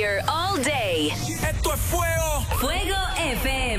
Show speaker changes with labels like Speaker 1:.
Speaker 1: here all day.
Speaker 2: Esto es fuego.
Speaker 1: Fuego FM.